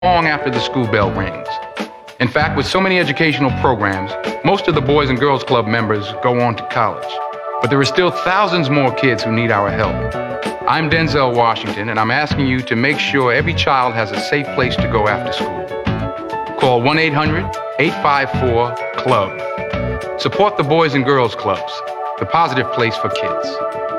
long after the school bell rings. In fact, with so many educational programs, most of the Boys and Girls Club members go on to college. But there are still thousands more kids who need our help. I'm Denzel Washington, and I'm asking you to make sure every child has a safe place to go after school. Call 1-800-854-CLUB. Support the Boys and Girls Clubs, the positive place for kids.